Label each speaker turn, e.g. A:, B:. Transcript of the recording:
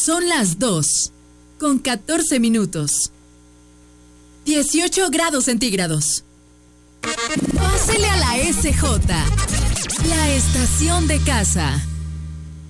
A: Son las 2:14. 18 grados centígrados. Pásele a la SJ, la estación de casa.